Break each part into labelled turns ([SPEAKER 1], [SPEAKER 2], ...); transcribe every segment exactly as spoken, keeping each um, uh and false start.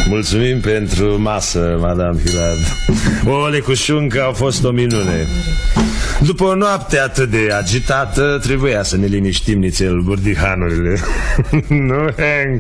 [SPEAKER 1] Mulțumim pentru masă, Madame Hilard. Ouăle cu șuncă au fost o minune. După o noapte atât de agitată, trebuia să ne liniștim nițel burdihanurile. Nu, Hank?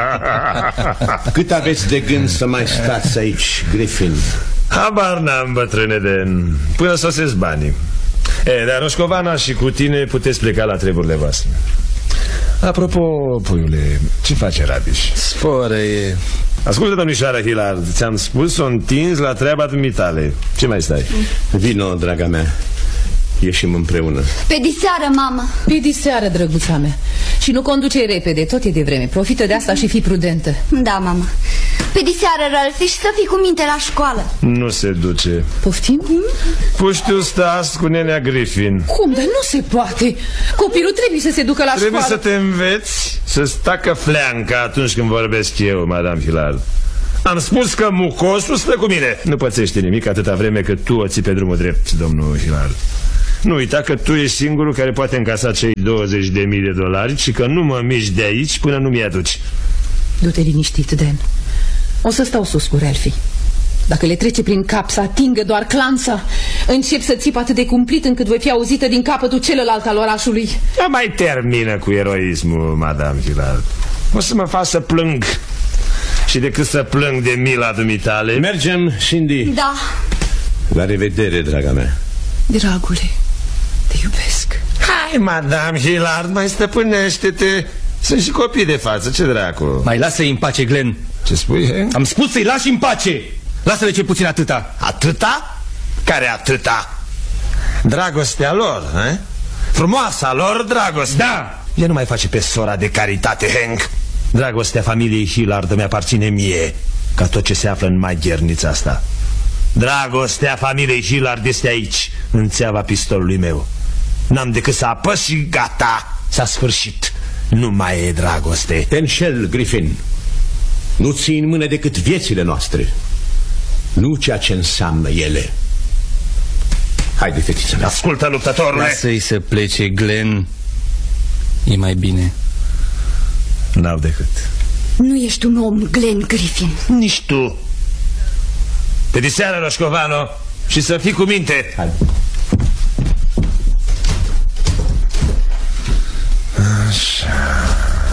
[SPEAKER 2] Cât aveți de gând să mai stați aici, Griffin?
[SPEAKER 1] Habar n-am, bătrâne Den, până sosesc banii. E, dar Roșcovana și cu tine puteți pleca la treburile voastre. Apropo, puiule, ce face Rabiș?
[SPEAKER 3] Sporă e...
[SPEAKER 1] Ascultă, domnișoară Hilard, ți-am spus-o întins la treaba dumitale. Ce mai stai?
[SPEAKER 2] Vino, draga mea. Ieșim împreună.
[SPEAKER 4] Pe diseară, mamă.
[SPEAKER 5] Pe diseară, drăguța mea. Și nu conduce repede, tot e de vreme. Profită de asta și fii prudentă.
[SPEAKER 4] Da, mamă. Pe diseară, Ralph, și să fii cu minte la școală.
[SPEAKER 1] Nu se duce.
[SPEAKER 5] Poftim?
[SPEAKER 1] Puștiu stas cu nenea Griffin.
[SPEAKER 5] Cum? Dar nu se poate. Copilul trebuie să se ducă la
[SPEAKER 1] trebuie
[SPEAKER 5] școală.
[SPEAKER 1] Trebuie să te înveți să stacă fleanca atunci când vorbesc eu, Madame Hilard. Am spus că mucosul stă cu mine. Nu pățește nimic atâta vreme cât tu o ții pe drumul drept, domnul Hilard. Nu uita că tu ești singurul care poate încasa cei douăzeci de mii de dolari și că nu mă miști de aici până nu mi-i aduci.
[SPEAKER 5] Du-te liniștit, Dan. O să stau sus cu Ralphie. Dacă le trece prin cap să atingă doar clanța, încep să țip atât de cumplit încât voi fi auzită din capătul celălalt al orașului.
[SPEAKER 1] Ya mai termină cu eroismul, Madame Hilard. O să mă fac să plâng. Și decât să plâng de mila dumitale...
[SPEAKER 2] Mergem, Cindy.
[SPEAKER 4] Da.
[SPEAKER 2] La revedere, draga mea.
[SPEAKER 5] Dragule, te iubesc.
[SPEAKER 1] Hai, Madame Hilard, mai stăpânește-te. Sunt și copii de față, ce dracu.
[SPEAKER 3] Mai lasă-i în pace, Glenn.
[SPEAKER 1] Ce spui, he?
[SPEAKER 3] Am spus să-i lași în pace. Lasă-le ce puțin atâta.
[SPEAKER 1] Atâta? Care atâta? Dragostea lor, eh? Frumoasa lor dragoste.
[SPEAKER 3] Da.
[SPEAKER 1] Ea nu mai face pe sora de caritate, Hank. Dragostea familiei Hilard mi-aparține mie, ca tot ce se află în maghernița asta. Dragostea familiei Hilard este aici, în țeava pistolului meu. N-am decât să apăs și gata, s-a sfârșit. Nu mai e dragoste.
[SPEAKER 2] Te înșel, Griffin. Nu ții în mână decât viețile noastre, nu ceea ce înseamnă ele. Haide, fetiță mea.
[SPEAKER 1] Ascultă, luptătorule.
[SPEAKER 3] Lasă-i să plece, Glenn. E mai bine.
[SPEAKER 1] N-au decât.
[SPEAKER 4] Nu ești un om, Glenn Griffin.
[SPEAKER 1] Nici tu. Pe diseară, Roșcovano, și să fii cu minte.
[SPEAKER 2] Hai.
[SPEAKER 1] Așa.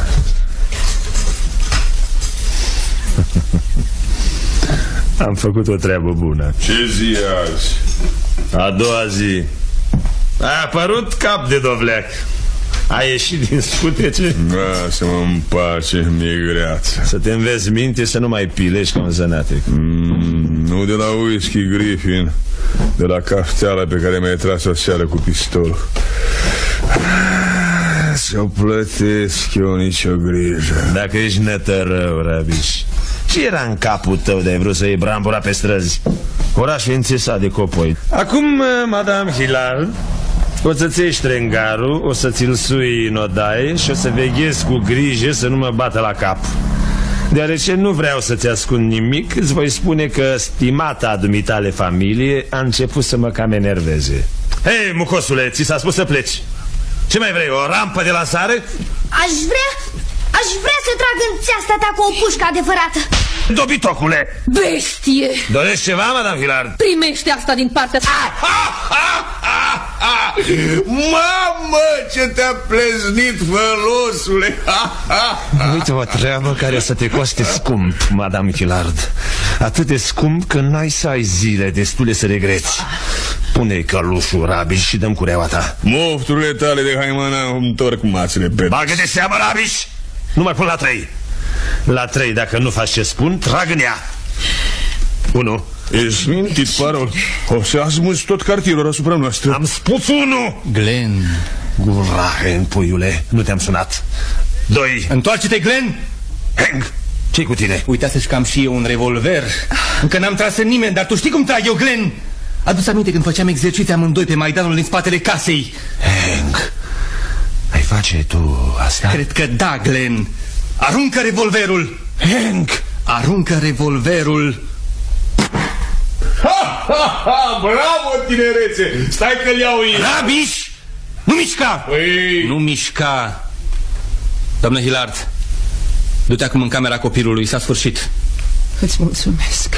[SPEAKER 1] Am făcut o treabă bună.
[SPEAKER 6] Ce zi azi?
[SPEAKER 1] A doua zi. A apărut cap de dovleac. A ieșit din scutece.
[SPEAKER 6] Da, să mă împace, mi-e greață.
[SPEAKER 1] Să te înveți minte, să nu mai pilești ca un zănatic.
[SPEAKER 6] mm, Nu de la whisky, Griffin, de la cafteala pe care mi-ai tras-o seară cu pistol. Să-o plătesc eu, nicio grijă.
[SPEAKER 1] Dacă ești nătărău, Rabiș. Ce era în capul tău de ai vrut să iei brambura pe străzi? Orașul înțesat de copoi. Acum, Madame Hilard, o să-ți iei ștrengarul, o să ți-l sui în odaie și o să veghezi cu grijă să nu mă bată la cap. Deoarece nu vreau să-ți ascund nimic, îți voi spune că stimata dumitale familie a început să mă cam enerveze. Hei, mucosule, ți s-a spus să pleci. Ce mai vrei, o rampă de lansare?
[SPEAKER 4] Aș vrea, aș vrea să trag în țeasta ta cu o pușcă adevărată.
[SPEAKER 1] Dobitocule!
[SPEAKER 5] Bestie!
[SPEAKER 1] Dorești ceva, Madame Hilard?
[SPEAKER 5] Primește asta din partea ta.
[SPEAKER 6] Mamă, ce te-a pleznit, fălosule!
[SPEAKER 1] Uite o treabă care o să te coste scump, Madame Hilard. Atât de scump că n-ai să ai zile destule să regreți. Pune-i călușul, Rabiș, și dăm cureaua ta.
[SPEAKER 6] Mofturile tale de haimana îmi întorc mațele pe...
[SPEAKER 1] Bagă de seamă, Rabiș! Nu mai pun la trei. La trei, dacă nu faci ce spun, trag în ea. Unu.
[SPEAKER 6] Ești mintit, parol. O să asmuți tot cartierul asupra noastră.
[SPEAKER 1] Am spus unu.
[SPEAKER 3] Glenn.
[SPEAKER 1] Gurahen, puiule, nu te-am sunat. Doi.
[SPEAKER 3] Întoarce-te, Glenn.
[SPEAKER 1] Hank, ce-i cu tine?
[SPEAKER 3] Uitați-și că am și eu un revolver. Încă n-am tras în nimeni, dar tu știi cum trag eu, Glenn. Adu-ți aminte când făceam exerciții amândoi pe Maidanul din spatele casei.
[SPEAKER 1] Hank, ai face tu asta?
[SPEAKER 3] Cred că da, Glenn. Aruncă revolverul.
[SPEAKER 1] Hank,
[SPEAKER 3] aruncă revolverul.
[SPEAKER 6] Ha, ha, ha, bravo, tinerețe. Stai că-l iau eu.
[SPEAKER 3] Rabiș, nu mișca.
[SPEAKER 6] Păi...
[SPEAKER 3] Nu mișca. Doamnă Hilard, du-te acum în camera copilului, s-a sfârșit.
[SPEAKER 5] Îți mulțumesc.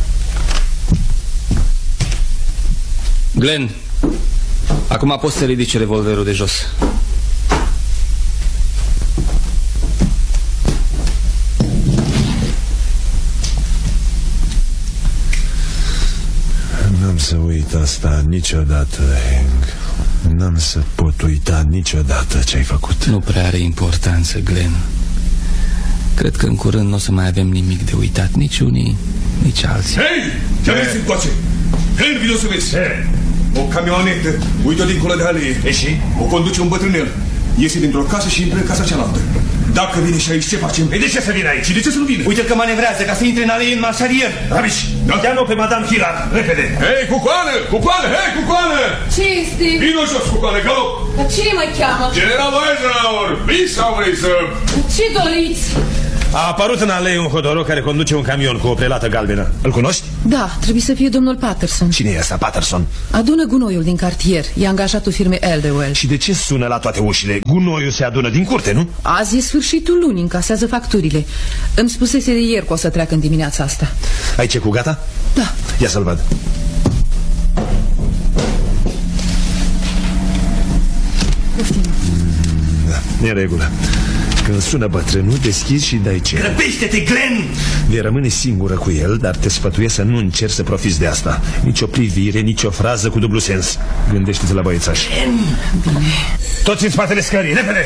[SPEAKER 3] Glenn, acum poți să ridici revolverul de jos.
[SPEAKER 1] N-am să uit asta niciodată, Hank. N-am să pot uita niciodată ce ai făcut.
[SPEAKER 3] Nu prea are importanță, Glenn. Cred că în curând nu o să mai avem nimic de uitat, nici unii, nici alții.
[SPEAKER 6] Hei! Ce aveți încoace? Hei, vino să vezi! O camionetă, uite-o dincolo de alee.
[SPEAKER 1] E și?
[SPEAKER 6] O conduce un bătrânel. Iese dintr-o casă și intră în casa cealaltă. Dacă vine și aici, ce facem?
[SPEAKER 1] E de ce să vină aici?
[SPEAKER 6] Și de ce să nu vină?
[SPEAKER 3] Uite că manevrează ca să intre în alee în marșarier.
[SPEAKER 1] Rabiș, da? Ia-o pe Madame Hillard, repede.
[SPEAKER 6] Hei, cucoană! Cucoană! Hei, cucoană!
[SPEAKER 5] Ce este?
[SPEAKER 6] Vino jos, cucoană, galop!
[SPEAKER 5] Dar cine mă cheamă?
[SPEAKER 6] General Eisenhower, vii sau vrei să...
[SPEAKER 5] Ce doriți?
[SPEAKER 1] A apărut în alee un hodoroc care conduce un camion cu o prelată galbenă. Îl cunoști?
[SPEAKER 5] Da, trebuie să fie domnul Patterson.
[SPEAKER 1] Cine e ăsta, Patterson?
[SPEAKER 5] Adună gunoiul din cartier. E angajatul firmei Elderwell.
[SPEAKER 1] Și de ce sună la toate ușile? Gunoiul se adună din curte, nu?
[SPEAKER 5] Azi e sfârșitul lunii, încasează facturile. Îmi spusese de ieri că o să treacă în dimineața asta.
[SPEAKER 1] Ai ce cu gata?
[SPEAKER 5] Da.
[SPEAKER 1] Ia să-l văd. Mm, da, e în regulă. Când sună bătrânul, deschizi și dai ce.
[SPEAKER 3] Grăbește-te, Glenn!
[SPEAKER 1] Vei rămâne singură cu el, dar te sfătuiesc să nu încerci să profiți de asta. Nici o privire, nici o frază cu dublu sens. Gândește-te la băiețaș.
[SPEAKER 5] Bine.
[SPEAKER 1] Toți în spatele scării, repede!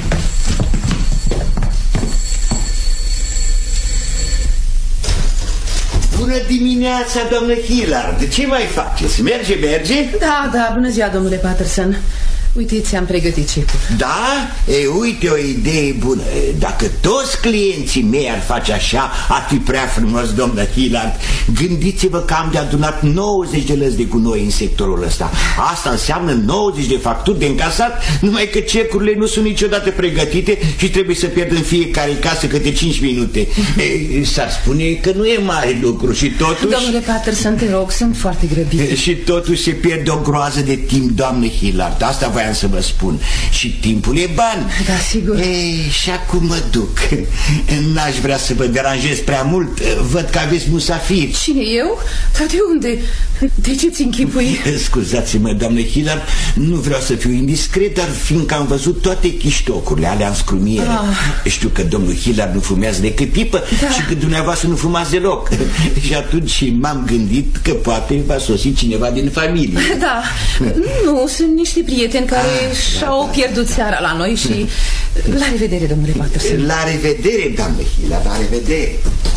[SPEAKER 7] Bună dimineața, doamnă Hillard. Ce mai faceți? Merge, merge?
[SPEAKER 5] Da, da, bună ziua, domnule Patterson. Uite, ți-am pregătit chipul.
[SPEAKER 7] Da? E, uite o idee bună. Dacă toți clienții mei ar face așa, ar fi prea frumos, doamnă Hillard. Gândiți-vă că am de adunat nouăzeci de lăzi de gunoi în sectorul ăsta. Asta înseamnă nouăzeci de facturi de încasat, numai că cecurile nu sunt niciodată pregătite și trebuie să pierd în fiecare casă câte cinci minute. S-ar spune că nu e mare lucru și totuși...
[SPEAKER 5] Domnule Patterson, te rog, sunt foarte grăbit.
[SPEAKER 7] Și totuși se pierde o groază de timp, doamnă Hillard. Asta voiam să vă spun. Și timpul e bani.
[SPEAKER 5] Da, sigur.
[SPEAKER 7] Ei, și acum mă duc. N-aș vrea să vă deranjez prea mult. Văd că aveți musafiri.
[SPEAKER 5] Cine, eu? Dar de unde? De ce ți închipui?
[SPEAKER 7] Scuzați-mă, doamnă Hillard, nu vreau să fiu indiscret, dar fiindcă am văzut toate chiștocurile alea în scrumiere. Ah. Știu că domnul Hillard nu fumează decât pipă, da, și că dumneavoastră nu fumați deloc. Și atunci m-am gândit că poate va sosi cineva din familie.
[SPEAKER 5] Da, nu, sunt niște prieteni care ah, și-au da, pierdut seara la noi și... La revedere, domnule Patterson.
[SPEAKER 7] La revedere, doamnă Hillard, la revedere.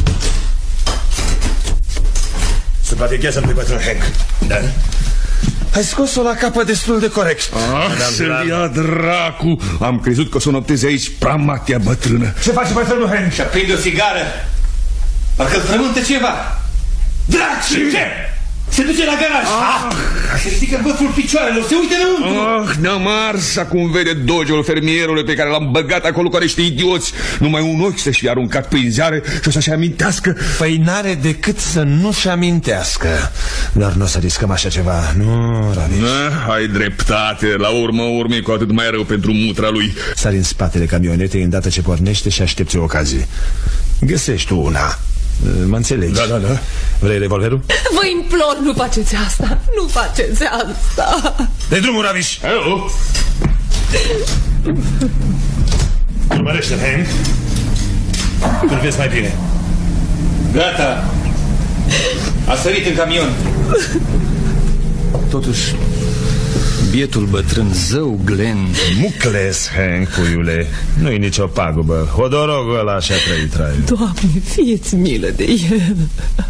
[SPEAKER 1] Supraveghează-l pe bătrân Hank. Da? Ai scos-o la capăt destul de corect.
[SPEAKER 6] Ah, să-l ia dracu. Am crezut că o să noptezi aici pramatia bătrână.
[SPEAKER 1] Ce face bătrânul Hank?
[SPEAKER 3] Și-a prinde o țigară. Parcă-l frământă ceva. Draci! Ce? Se duce la garaj. Ah, se ridică băful picioarelor, se uită înăuntru.
[SPEAKER 6] Ah, n-am ars acum vede dogiul fermierului pe care l-am băgat acolo cu niște idioți. Numai un ochi să-și fie aruncat prin ziare și o să-și amintească.
[SPEAKER 1] Păi n-are decât să nu-și amintească. Dar nu o să riscăm așa ceva. Nu, Raviș.
[SPEAKER 6] Da, ai dreptate. La urmă urmei cu atât mai rău pentru mutra lui.
[SPEAKER 1] Sari în spatele camionetei îndată ce pornește și aștepți o ocazie. Găsești tu una. Mă înțelegi?
[SPEAKER 6] Da, da, da.
[SPEAKER 1] Vrei revolverul?
[SPEAKER 5] Vă implor, nu faceți asta. Nu faceți asta.
[SPEAKER 1] De drumul, Raviș.
[SPEAKER 6] Hello.
[SPEAKER 1] Urmărește-l, Hank. Îl vezi mai bine.
[SPEAKER 3] Gata. A sărit în camion. Totuși, bietul bătrân zău Glenn.
[SPEAKER 1] Mucles, Hank, puiule. Nu-i nicio pagubă. Hodorogul ăla și-a trăit traiul.
[SPEAKER 5] Doamne, fieți milă de el.